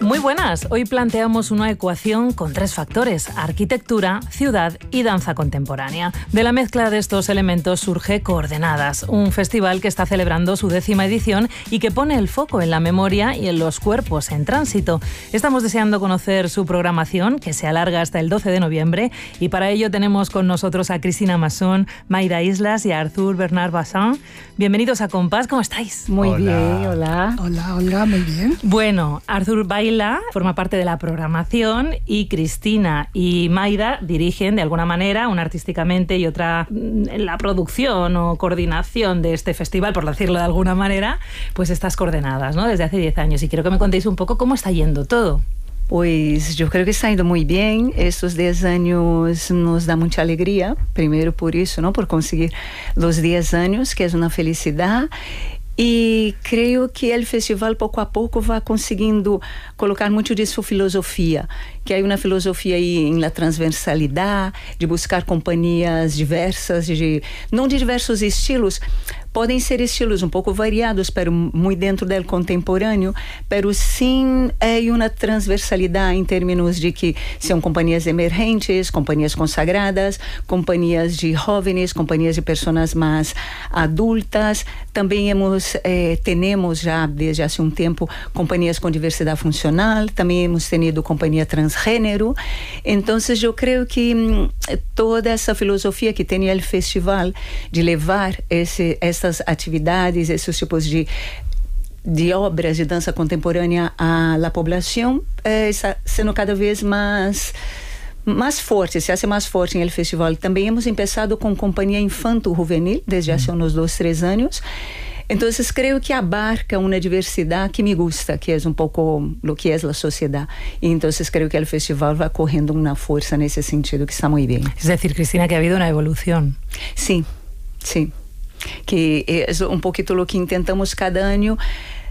Muy buenas, hoy planteamos una ecuación con 3 factores: arquitectura, ciudad y danza contemporánea. De la mezcla de estos elementos surge Coordenadas, un festival que está celebrando su 10ª edición y que pone el foco en la memoria y en los cuerpos en tránsito. Estamos deseando conocer su programación, que se alarga hasta el 12 de noviembre, y para ello tenemos con nosotros a Cristina Masson, Mayra Islas y a Arthur Bernard Bassin. Bienvenidos a Compás, ¿cómo estáis? Muy bien, hola. Hola, Olga, muy bien. Bueno, Arthur baila, forma parte de la programación, y Cristina y Mayra dirigen de alguna manera, una artísticamente y otra en la producción o coordinación de este festival, por decirlo de alguna manera, pues estas Coordenadas, ¿no? Desde hace 10 años. Y quiero que me contéis un poco cómo está yendo todo. Pues yo creo que está yendo muy bien. Estos 10 años nos da mucha alegría, primero por eso, ¿no? Por conseguir los 10 años, que es una felicidad. E creio que o festival pouco a pouco vai conseguindo colocar muito de sua filosofia, que é uma filosofia aí em la transversalidade, de buscar companhias diversas, não de diversos estilos, podem ser estilos um pouco variados, pero muito dentro do contemporâneo, pero sim é uma transversalidade em termos de que são companhias emergentes, companhias consagradas, companhias de jovens, companhias de pessoas mais adultas. Também temos já desde há um tempo companhias com diversidade funcional, também hemos tenido companhia transgênero. Então eu creio que toda essa filosofia que tem o festival de levar essas atividades, esses tipos de obras de dança contemporânea à população está sendo cada vez mais forte, se hace mais forte em el festival. Também hemos começado com companhia infanto-juvenil desde há uns 2-3 anos. Então, creio que abarca uma diversidade que me gusta, que é pouco o que é a sociedade. E então, creio que o festival vai correndo uma força nesse sentido, que está muito bem. Es decir, Cristina, que ha habido una evolución. Sim, sim. Que é poquito o que tentamos cada ano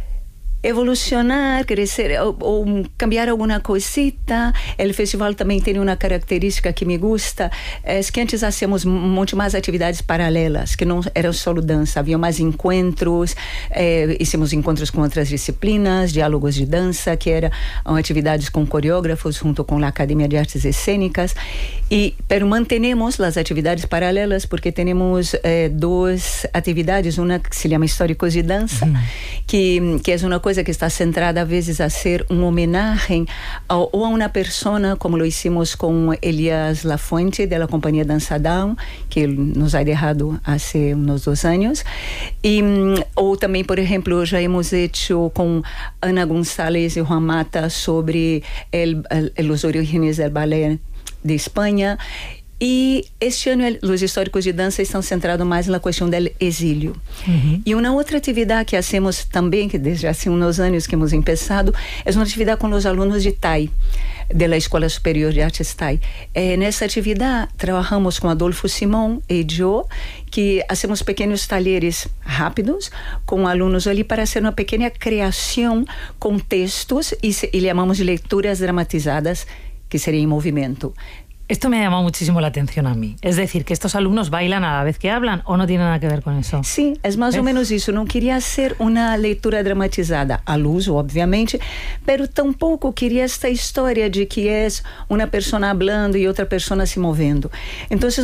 evolucionar, crescer ou cambiar alguma cosita. O festival também tem uma característica que me gusta, é que antes hacíamos muito mais atividades paralelas, que não era só dança, havia mais encontros, hicimos encontros com outras disciplinas, diálogos de dança, que eram atividades com coreógrafos junto com a Academia de Artes Escênicas, pero mantenemos as atividades paralelas porque temos 2 atividades, uma que se chama Históricos de Dança, que é uma coisa que está centrada a vezes a ser homenagem ou a uma persona, como lo hicimos com Elias Lafuente da companhia Dança Down, que nos ha deixado há uns 2 anos, ou também, por exemplo, já hemos hecho com Ana González e Juan Mata sobre os orígenes do ballet de Espanha. E este ano os históricos de dança estão centrados mais na questão do exílio. E uma outra atividade que hacemos também, que desde há uns anos que hemos começado, é uma atividade com os alunos de TAI, da Escola Superior de Artes TAI. Nessa atividade, trabalhamos com Adolfo Simão e eu, que hacemos pequenos talheres rápidos com alunos ali para ser uma pequena criação com textos e chamamos de leituras dramatizadas, que seria em movimento. Esto me ha llamado muchísimo la atención a mí. Es decir, que estos alumnos bailan a la vez que hablan, ¿o no tiene nada que ver con eso? Sim, é mais ou menos isso. Não queria ser uma leitura dramatizada à luz, obviamente, pero tampouco queria esta história de que é uma pessoa falando e outra pessoa se movendo. Então,